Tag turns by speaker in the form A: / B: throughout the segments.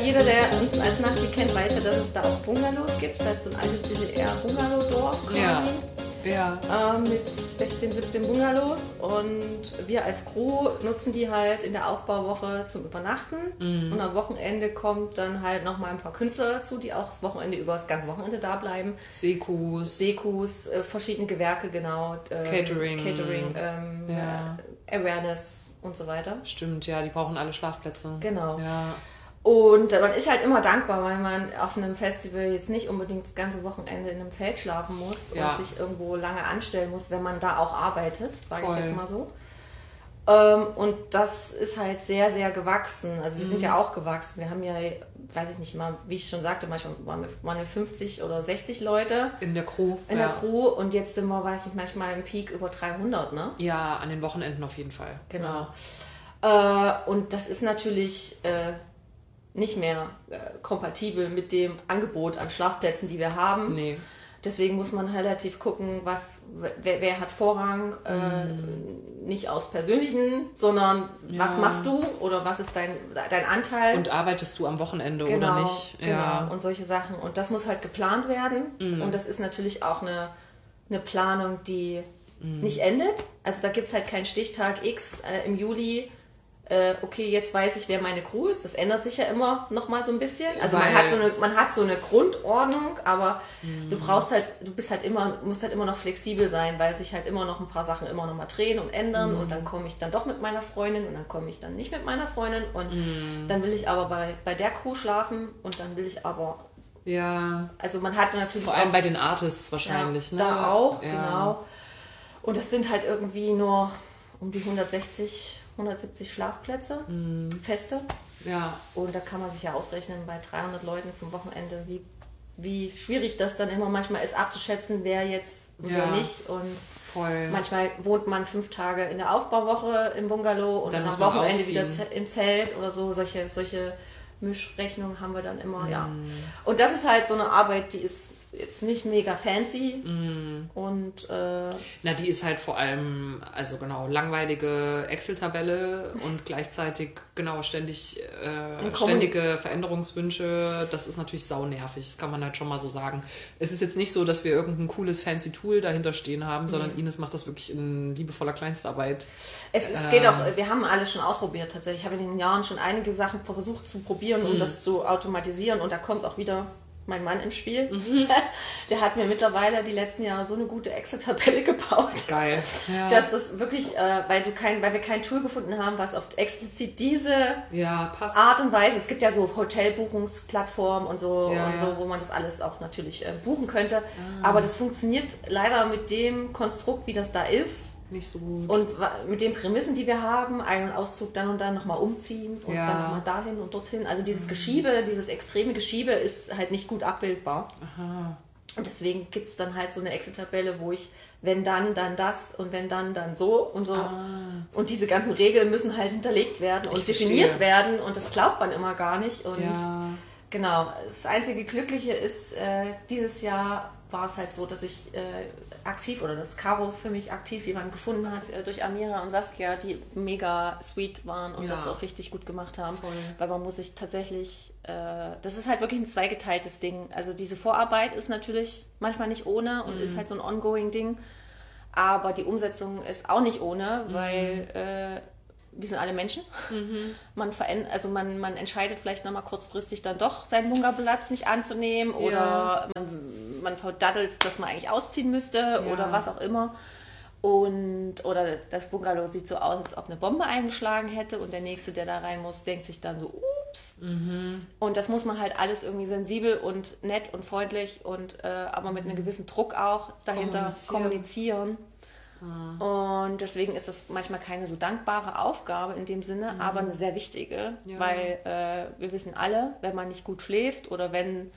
A: jeder, der uns als Nachti kennt, weiß ja, dass es da auch Bungalows gibt. Das ist halt so ein altes DDR-Bungalow-Dorf quasi. Mit 16, 17 Bungalows. Und wir als Crew nutzen die halt in der Aufbauwoche zum Übernachten. Und am Wochenende kommt dann halt nochmal ein paar Künstler dazu, die auch das ganze Wochenende da bleiben. Sekus, verschiedene Gewerke, genau. Catering, Awareness und so weiter.
B: Stimmt, ja, die brauchen alle Schlafplätze.
A: Genau.
B: Ja.
A: Und man ist halt immer dankbar, weil man auf einem Festival jetzt nicht unbedingt das ganze Wochenende in einem Zelt schlafen muss und sich irgendwo lange anstellen muss, wenn man da auch arbeitet, sage ich jetzt mal so. Und das ist halt sehr, sehr gewachsen. Also wir sind ja auch gewachsen. Wir haben ja, weiß ich nicht mal, wie ich schon sagte, manchmal waren wir 50 oder 60 Leute.
B: In der Crew.
A: Der Crew. Und jetzt sind wir, weiß ich, manchmal im Peak über 300, ne?
B: Ja, an den Wochenenden auf jeden Fall.
A: Genau. Ja. Und das ist natürlich nicht mehr kompatibel mit dem Angebot an Schlafplätzen, die wir haben.
B: Nee.
A: Deswegen muss man relativ gucken, wer hat Vorrang, nicht aus persönlichen, sondern was machst du oder was ist dein Anteil.
B: Und arbeitest du am Wochenende
A: oder
B: nicht?
A: Genau, und solche Sachen. Und das muss halt geplant werden. Und das ist natürlich auch eine Planung, die nicht endet. Also da gibt es halt keinen Stichtag X im Juli. Okay, jetzt weiß ich, wer meine Crew ist. Das ändert sich ja immer noch mal so ein bisschen. Also man hat so eine Grundordnung, aber musst halt immer noch flexibel sein, weil sich halt immer noch ein paar Sachen immer noch mal drehen und ändern und dann komme ich dann doch mit meiner Freundin und dann komme ich dann nicht mit meiner Freundin und dann will ich aber bei der Crew schlafen und dann will ich aber also man hat natürlich
B: vor allem bei den Artists wahrscheinlich,
A: ne? Da auch, genau. Und das sind halt irgendwie nur um die 170 Schlafplätze, feste.
B: Ja.
A: Und da kann man sich ja ausrechnen, bei 300 Leuten zum Wochenende, wie schwierig das dann immer manchmal ist, abzuschätzen, wer jetzt und wer nicht. Und manchmal wohnt man 5 Tage in der Aufbauwoche im Bungalow und dann am Wochenende wieder im Zelt oder so. Solche Mischrechnungen haben wir dann immer, Und das ist halt so eine Arbeit, die ist jetzt nicht mega fancy und
B: die ist halt vor allem, also genau, langweilige Excel-Tabelle und gleichzeitig genau ständige Veränderungswünsche. Das ist natürlich saunervig, das kann man halt schon mal so sagen. Es ist jetzt nicht so, dass wir irgendein cooles fancy Tool dahinter stehen haben, sondern Ines macht das wirklich in liebevoller Kleinstarbeit.
A: Es geht auch, wir haben alles schon ausprobiert tatsächlich. Ich habe in den Jahren schon einige Sachen versucht zu probieren und das zu automatisieren und da kommt auch wieder mein Mann ins Spiel. Der hat mir mittlerweile die letzten Jahre so eine gute Excel-Tabelle gebaut.
B: Geil. Ja.
A: Dass das wirklich, weil wir kein Tool gefunden haben, was auf explizit diese Art und Weise, es gibt ja so Hotelbuchungsplattformen und so, wo man das alles auch natürlich buchen könnte. Aber das funktioniert leider mit dem Konstrukt, wie das da ist,
B: nicht so gut.
A: Und mit den Prämissen, die wir haben, Ein- und Auszug dann und dann nochmal umziehen und dann nochmal dahin und dorthin. Also dieses Geschiebe, dieses extreme Geschiebe ist halt nicht gut abbildbar.
B: Aha.
A: Und deswegen gibt es dann halt so eine Excel-Tabelle, wo ich, wenn dann das und wenn dann so und so. Und diese ganzen Regeln müssen halt hinterlegt werden und definiert werden und das glaubt man immer gar nicht. Und genau, das einzige Glückliche ist, dieses Jahr war es halt so, dass ich aktiv oder dass Caro für mich aktiv jemanden gefunden hat durch Amira und Saskia, die mega sweet waren und das auch richtig gut gemacht haben.
B: Voll.
A: Weil man muss sich tatsächlich, das ist halt wirklich ein zweigeteiltes Ding. Also diese Vorarbeit ist natürlich manchmal nicht ohne und ist halt so ein ongoing Ding. Aber die Umsetzung ist auch nicht ohne, weil wir sind alle Menschen. Man entscheidet vielleicht nochmal kurzfristig dann doch, seinen Bunkerplatz nicht anzunehmen oder man verdaddelt, dass man eigentlich ausziehen müsste oder was auch immer. Oder das Bungalow sieht so aus, als ob eine Bombe eingeschlagen hätte und der Nächste, der da rein muss, denkt sich dann so, ups. Und das muss man halt alles irgendwie sensibel und nett und freundlich und aber mit einem gewissen Druck auch dahinter kommunizieren. Und deswegen ist das manchmal keine so dankbare Aufgabe in dem Sinne, aber eine sehr wichtige, weil wir wissen alle, wenn man nicht gut schläft oder wenn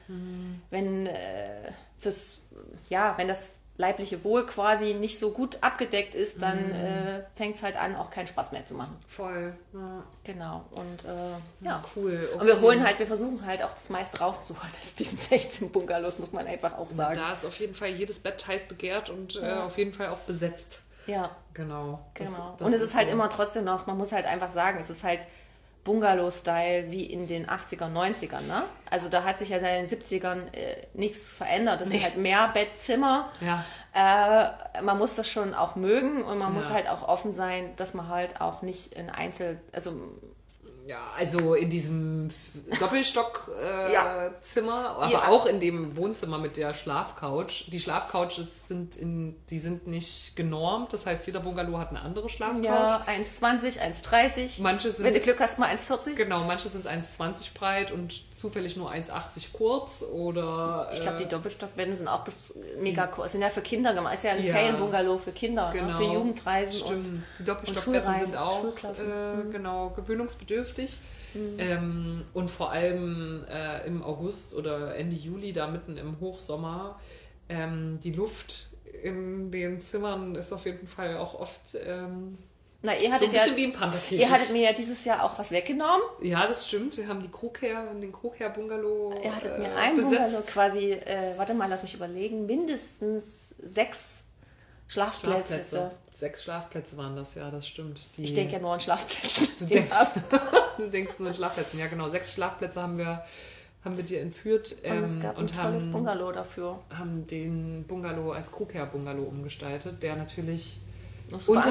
A: das leibliche Wohl quasi nicht so gut abgedeckt ist, dann fängt es halt an, auch keinen Spaß mehr zu machen.
B: Voll. Ja.
A: Genau. Und
B: cool. Okay.
A: Und wir versuchen halt auch das meiste rauszuholen aus diesen 16 Bungalows, muss man einfach auch sagen.
B: Da ist auf jeden Fall jedes Bett heiß begehrt und auf jeden Fall auch besetzt.
A: Ja.
B: Genau.
A: Und es ist halt immer trotzdem noch, man muss halt einfach sagen, es ist halt Bungalow-Style wie in den 80ern, 90ern, ne? Also da hat sich ja seit den 70ern nichts verändert. Das sind halt mehr Bettzimmer.
B: Ja.
A: Man muss das schon auch mögen und man muss halt auch offen sein, dass man halt auch nicht in
B: Ja, also in diesem Doppelstock-Zimmer, aber
A: Ja.
B: auch in dem Wohnzimmer mit der Schlafcouch. Die Schlafcouches sind nicht genormt, das heißt, jeder Bungalow hat eine andere Schlafcouch.
A: Ja, 1,20, 1,30.
B: Manche sind,
A: wenn du Glück hast, mal 1,40.
B: genau, manche sind 1,20 breit und zufällig nur 1,80 kurz oder...
A: Ich glaube, die Doppelstockbetten sind auch mega kurz. Sind ja für Kinder gemacht. Ist ja ein Ferienbungalow für Kinder,
B: genau,
A: ne? Für Jugendreisen.
B: Stimmt, die Doppelstockbetten sind auch
A: Schulklassen.
B: genau, gewöhnungsbedürftig. Und vor allem im August oder Ende Juli, da mitten im Hochsommer, die Luft in den Zimmern ist auf jeden Fall auch oft
A: Na,
B: so ein bisschen wie im Pantherkäfig.
A: Ihr hattet mir ja dieses Jahr auch was weggenommen.
B: Ja, das stimmt. Wir haben den Krugherr-Bungalow
A: Ihr hattet mir ein Bungalow quasi, warte mal, lass mich überlegen, mindestens 6 Schlafplätze.
B: 6 Schlafplätze waren das, ja, das stimmt.
A: Ich denke ja nur an Schlafplätze.
B: Du denkst nur an Schlafplätze. Ja, genau. 6 Schlafplätze haben wir dir entführt.
A: Und es gab ein tolles Bungalow dafür.
B: Haben den Bungalow als Krugherr-Bungalow umgestaltet, der natürlich
A: unter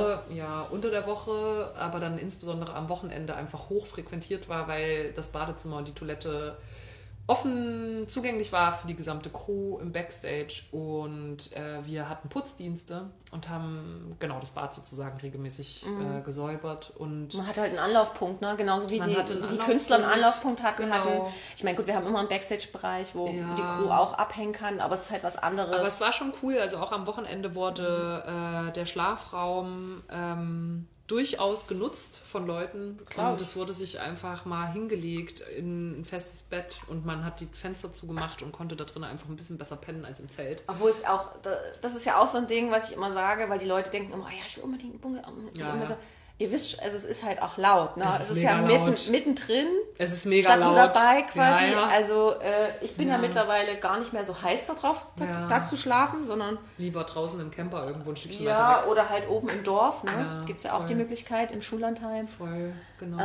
B: der Woche, aber dann insbesondere am Wochenende einfach hoch frequentiert war, weil das Badezimmer und die Toilette offen zugänglich war für die gesamte Crew im Backstage und wir hatten Putzdienste und haben genau das Bad sozusagen regelmäßig gesäubert. Und
A: man hatte halt einen Anlaufpunkt, ne? Genauso wie die Künstler einen Anlaufpunkt hatten.
B: Genau.
A: Ich meine, gut, wir haben immer einen Backstage-Bereich, wo die Crew auch abhängen kann, aber es ist halt was anderes.
B: Aber es war schon cool, also auch am Wochenende wurde der Schlafraum durchaus genutzt von Leuten.
A: Klar.
B: Und es wurde sich einfach mal hingelegt in ein festes Bett und man hat die Fenster zugemacht und konnte da drin einfach ein bisschen besser pennen als im Zelt.
A: Obwohl es auch, das ist ja auch so ein Ding, was ich immer sage, weil die Leute denken immer, ja, ich will unbedingt einen Bungalow. So, ihr wisst, also es ist halt auch laut. Ne? Es ist ja mittendrin.
B: Es ist mega laut.
A: Dabei quasi.
B: Ja.
A: Also ich bin ja mittlerweile gar nicht mehr so heiß darauf, da zu schlafen, sondern
B: lieber draußen im Camper irgendwo ein Stückchen
A: weiter
B: weiter weg.
A: Oder halt oben im Dorf. Ne?
B: Ja,
A: gibt es ja auch die Möglichkeit im Schullandheim.
B: Voll, genau.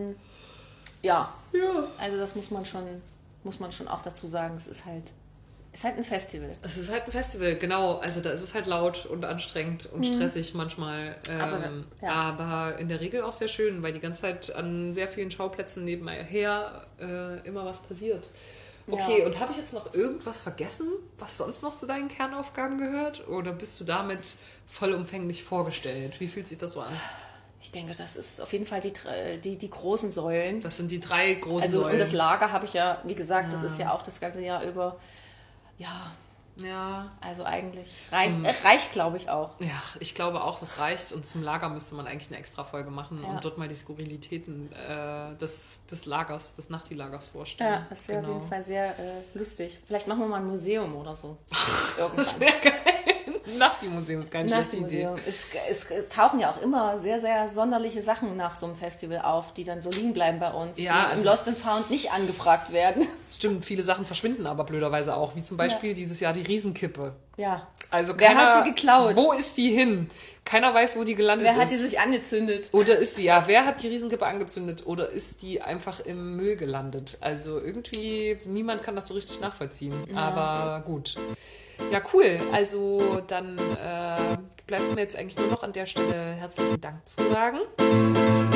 A: Also das muss man schon auch dazu sagen. Es ist halt ein Festival.
B: Es ist halt ein Festival, genau. Also da ist es halt laut und anstrengend und stressig manchmal. Aber in der Regel auch sehr schön, weil die ganze Zeit an sehr vielen Schauplätzen nebenher immer was passiert. Okay, und habe ich jetzt noch irgendwas vergessen, was sonst noch zu deinen Kernaufgaben gehört? Oder bist du damit vollumfänglich vorgestellt? Wie fühlt sich das so an?
A: Ich denke, das ist auf jeden Fall die großen Säulen.
B: Das sind die 3 großen Säulen.
A: Und das Lager habe ich ja, wie gesagt, das ist ja auch das ganze Jahr über. Ja, also eigentlich reicht, glaube ich, auch.
B: Ja, ich glaube auch, das reicht. Und zum Lager müsste man eigentlich eine extra Folge machen und dort mal die Skurrilitäten des Lagers, des Nachti-Lagers vorstellen.
A: Ja, das wäre auf jeden Fall sehr lustig. Vielleicht machen wir mal ein Museum oder so.
B: Das wäre geil. Nachti-Museum ist keine schlechte Idee.
A: Es tauchen ja auch immer sehr, sehr sonderliche Sachen nach so einem Festival auf, die dann so liegen bleiben bei uns, die im Lost and Found nicht angefragt werden.
B: Das stimmt, viele Sachen verschwinden aber blöderweise auch, wie zum Beispiel dieses Jahr die Riesenkippe.
A: Ja.
B: Also
A: wer hat sie geklaut?
B: Wo ist die hin? Keiner weiß, wo die gelandet ist.
A: Wer hat die sich angezündet?
B: Oder wer hat die Riesenkippe angezündet? Oder ist die einfach im Müll gelandet? Also irgendwie, niemand kann das so richtig nachvollziehen. Ja. Aber gut. Ja, cool. Also dann bleibt mir jetzt eigentlich nur noch an der Stelle herzlichen Dank zu sagen.